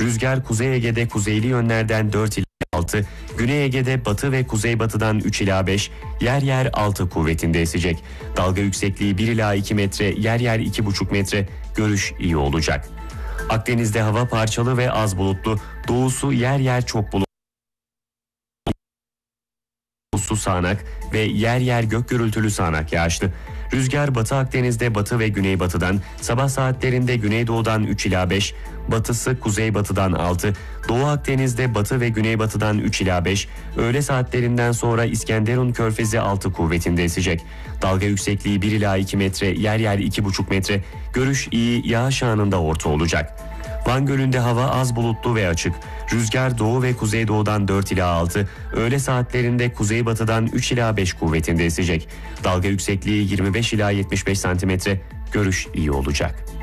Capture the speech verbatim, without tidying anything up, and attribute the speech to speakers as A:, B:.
A: Rüzgar Kuzey Ege'de kuzeyli yönlerden dört ila altı, Güney Ege'de batı ve kuzeybatıdan üç ila beş, yer yer altı kuvvetinde esecek. Dalga yüksekliği bir ila iki metre, yer yer iki buçuk metre, görüş iyi olacak. Akdeniz'de hava parçalı ve az bulutlu, doğusu yer yer çok bulutlu. Su sağanak ve yer yer gök gürültülü sağanak yağışlı. Rüzgar Batı Akdeniz'de batı ve güneybatıdan, sabah saatlerinde güneydoğudan üç ila beş, batısı kuzeybatıdan altı, Doğu Akdeniz'de batı ve güneybatıdan üç ila beş, öğle saatlerinden sonra İskenderun Körfezi altı kuvvetinde esecek. Dalga yüksekliği bir ila iki metre, yer yer iki buçuk metre, görüş iyi, yağış anında orta olacak. Van Gölü'nde hava az bulutlu ve açık. Rüzgar doğu ve kuzeydoğudan dört ila altı, öğle saatlerinde kuzeybatıdan üç ila beş kuvvetinde esecek. Dalga yüksekliği yirmi beş ila yetmiş beş santimetre, görüş iyi olacak.